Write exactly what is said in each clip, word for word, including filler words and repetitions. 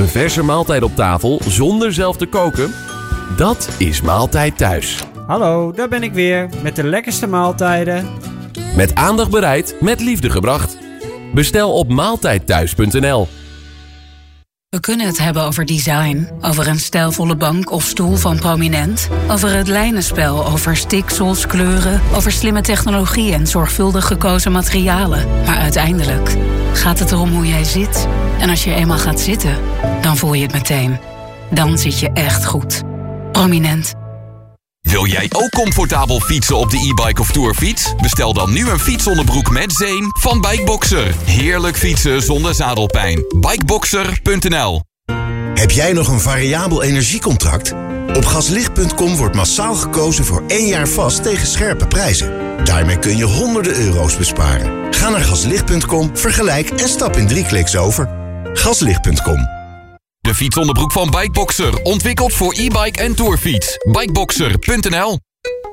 Een verse maaltijd op tafel zonder zelf te koken? Dat is Maaltijd Thuis. Hallo, daar ben ik weer met de lekkerste maaltijden. Met aandacht bereid, met liefde gebracht. Bestel op maaltijdthuis punt n l. We kunnen het hebben over design, over een stijlvolle bank of stoel van Prominent, over het lijnenspel, over stiksels, kleuren, over slimme technologie en zorgvuldig gekozen materialen. Maar uiteindelijk gaat het erom hoe jij zit. En als je eenmaal gaat zitten, dan voel je het meteen. Dan zit je echt goed. Prominent. Wil jij ook comfortabel fietsen op de e-bike of tourfiets? Bestel dan nu een fietsonderbroek met zeem van Bikeboxer. Heerlijk fietsen zonder zadelpijn. Bikeboxer punt n l. Heb jij nog een variabel energiecontract? Op gaslicht punt com wordt massaal gekozen voor één jaar vast tegen scherpe prijzen. Daarmee kun je honderden euro's besparen. Ga naar gaslicht punt com, vergelijk en stap in drie kliks over. gaslicht punt com. De fietsonderbroek van Bikeboxer. Ontwikkeld voor e-bike en tourfiets. Bikeboxer punt n l.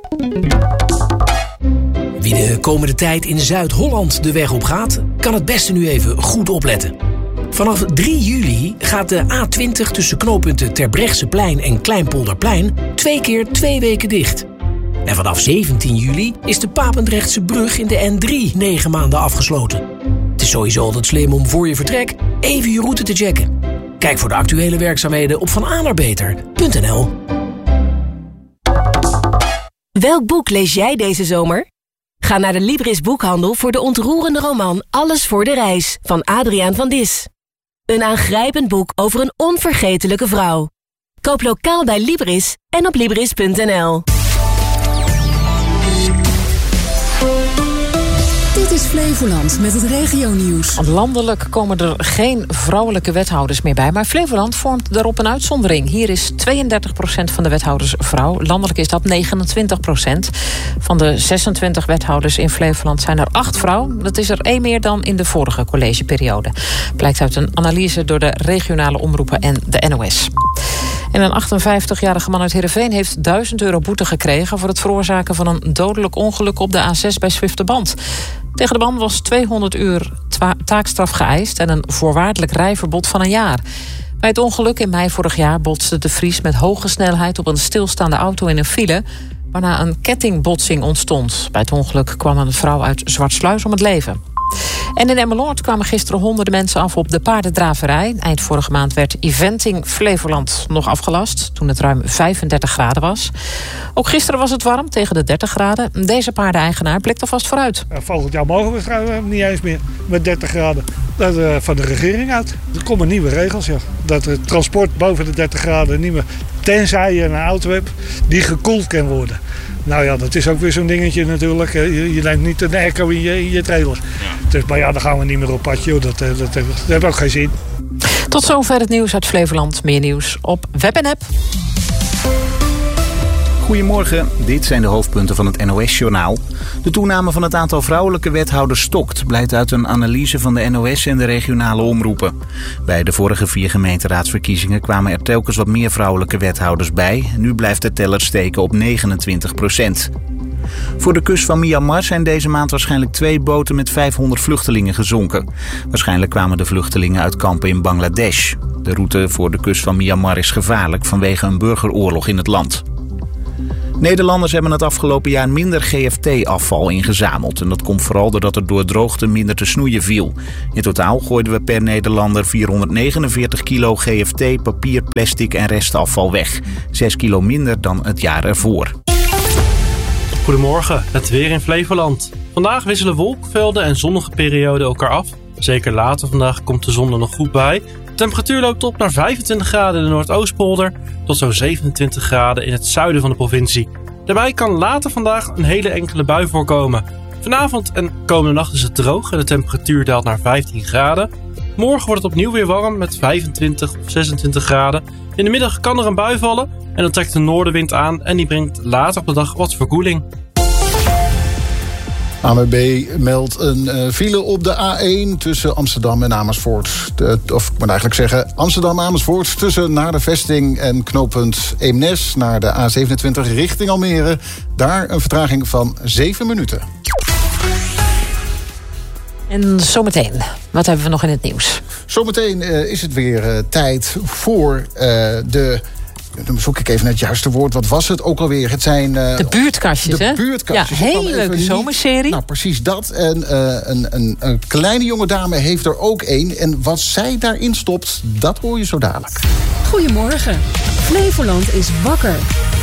Wie de komende tijd in Zuid-Holland de weg op gaat, kan het beste nu even goed opletten. Vanaf drie juli gaat de A twintig tussen knooppunten Terbrechtseplein en Kleinpolderplein twee keer twee weken dicht. En vanaf zeventien juli is de Papendrechtse brug in de N drie negen maanden afgesloten. Het is sowieso altijd slim om voor je vertrek even je route te checken. Kijk voor de actuele werkzaamheden op van a naar beter punt n l. Welk boek lees jij deze zomer? Ga naar de Libris Boekhandel voor de ontroerende roman Alles voor de reis van Adriaan van Dis. Een aangrijpend boek over een onvergetelijke vrouw. Koop lokaal bij Libris en op libris punt n l. Dit is Flevoland met het regionieuws. Want landelijk komen er geen vrouwelijke wethouders meer bij. Maar Flevoland vormt daarop een uitzondering. Hier is tweeëndertig procent van de wethouders vrouw. Landelijk is dat negenentwintig procent. Van de zesentwintig wethouders in Flevoland zijn er acht vrouw. Dat is er één meer dan in de vorige collegeperiode. Blijkt uit een analyse door de regionale omroepen en de N O S. En een achtenvijftigjarige man uit Heerenveen heeft duizend euro boete gekregen voor het veroorzaken van een dodelijk ongeluk op de A zes bij Zwifterband. Tegen de man was tweehonderd uur twa- taakstraf geëist en een voorwaardelijk rijverbod van een jaar. Bij het ongeluk in mei vorig jaar botste de Vries met hoge snelheid op een stilstaande auto in een file, waarna een kettingbotsing ontstond. Bij het ongeluk kwam een vrouw uit Zwartsluis om het leven. En in Emmeloord kwamen gisteren honderden mensen af op de paardendraverij. Eind vorige maand werd Eventing Flevoland nog afgelast, toen het ruim vijfendertig graden was. Ook gisteren was het warm, tegen de dertig graden. Deze paardeneigenaar blikt alvast vooruit. Volgend jaar mogen we trouwens niet eens meer met dertig graden. Dat uh, van de regering uit. Er komen nieuwe regels, ja. Dat het transport boven de dertig graden niet meer, tenzij je een auto hebt die gekoeld kan worden. Nou ja, dat is ook weer zo'n dingetje natuurlijk. Je, je neemt niet een airco in je, in je trailer. Ja. Dus, maar ja, dan gaan we niet meer op pad, joh. Dat, dat, dat, dat heeft ook geen zin. Tot zover het nieuws uit Flevoland. Meer nieuws op web en app. Goedemorgen, dit zijn de hoofdpunten van het N O S-journaal. De toename van het aantal vrouwelijke wethouders stokt, blijkt uit een analyse van de N O S en de regionale omroepen. Bij de vorige vier gemeenteraadsverkiezingen kwamen er telkens wat meer vrouwelijke wethouders bij. Nu blijft de teller steken op negenentwintig procent. Voor de kust van Myanmar zijn deze maand waarschijnlijk twee boten met vijfhonderd vluchtelingen gezonken. Waarschijnlijk kwamen de vluchtelingen uit kampen in Bangladesh. De route voor de kust van Myanmar is gevaarlijk vanwege een burgeroorlog in het land. Nederlanders hebben het afgelopen jaar minder G F T-afval ingezameld. En dat komt vooral doordat er door droogte minder te snoeien viel. In totaal gooiden we per Nederlander vierhonderdnegenenveertig kilo G F T, papier, plastic en restafval weg. zes kilo minder dan het jaar ervoor. Goedemorgen, het weer in Flevoland. Vandaag wisselen wolkenvelden en zonnige perioden elkaar af. Zeker later vandaag komt de zon er nog goed bij. De temperatuur loopt op naar vijfentwintig graden in de Noordoostpolder tot zo'n zevenentwintig graden in het zuiden van de provincie. Daarbij kan later vandaag een hele enkele bui voorkomen. Vanavond en komende nacht is het droog en de temperatuur daalt naar vijftien graden. Morgen wordt het opnieuw weer warm met vijfentwintig of zesentwintig graden. In de middag kan er een bui vallen en dan trekt de noordenwind aan en die brengt later op de dag wat verkoeling. A M B meldt een uh, file op de A één tussen Amsterdam en Amersfoort. De, of ik moet eigenlijk zeggen Amsterdam-Amersfoort tussen naar de vesting en knooppunt Eemnes naar de A zevenentwintig richting Almere. Daar een vertraging van zeven minuten. En zometeen, wat hebben we nog in het nieuws? Zometeen uh, is het weer uh, tijd voor uh, de... Dan zoek ik even naar het juiste woord. Wat was het ook alweer? Het zijn... Uh, de buurtkastjes, de hè? buurtkastjes. Ja, hele leuke niet... zomerserie. Nou, precies dat. En uh, een, een, een kleine jonge dame heeft er ook één. En wat zij daarin stopt, dat hoor je zo dadelijk. Goedemorgen. Flevoland is wakker.